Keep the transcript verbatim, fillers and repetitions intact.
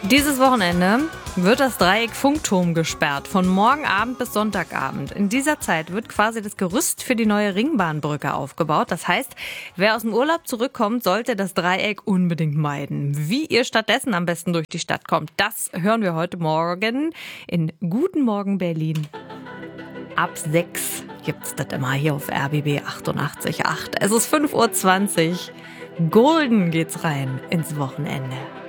Dieses Wochenende wird das Dreieck Funkturm gesperrt, von morgen Abend bis Sonntagabend. In dieser Zeit wird quasi das Gerüst für die neue Ringbahnbrücke aufgebaut. Das heißt, wer aus dem Urlaub zurückkommt, sollte das Dreieck unbedingt meiden. Wie ihr stattdessen am besten durch die Stadt kommt, das hören wir heute Morgen in Guten Morgen Berlin. Ab sechs gibt's das immer hier auf R B B achtundachtzig Komma acht. Es ist fünf Uhr zwanzig. Golden geht's rein ins Wochenende.